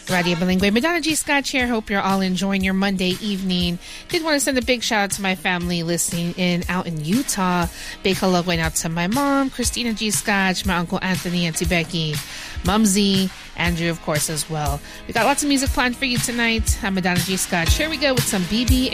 Radio Bilingüe. Madonna G. Scotch here. Hope you're all enjoying your Monday evening. Did want to send a big shout out to my family listening in out in Utah. Big hello going out to my mom, Christina G. Scotch, my uncle Anthony, Auntie Becky, Mumsy, Andrew, of course, as well. We got lots of music planned for you tonight. I'm Madonna G. Scotch. Here we go with some BB